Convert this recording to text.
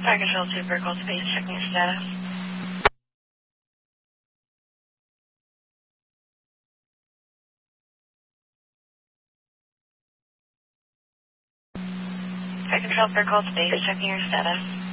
Fire Control 2, Vertical Space, checking your status. Fire Control, Vertical Space, checking your status.